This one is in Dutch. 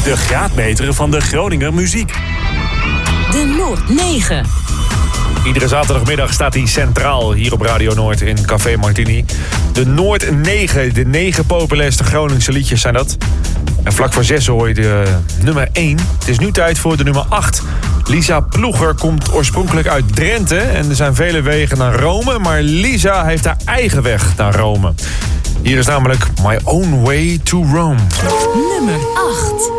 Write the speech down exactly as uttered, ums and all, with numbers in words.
De graadmeter van de Groninger muziek. De Noord negen. Iedere zaterdagmiddag staat hij centraal hier op Radio Noord in Café Martini. De Noord negen, de negen populairste Groningse liedjes zijn dat. En vlak voor zes hoor je de nummer één. Het is nu tijd voor de nummer acht. Lisa Ploeger komt oorspronkelijk uit Drenthe. En er zijn vele wegen naar Rome. Maar Lisa heeft haar eigen weg naar Rome. Hier is namelijk My Own Way to Rome. Nummer acht.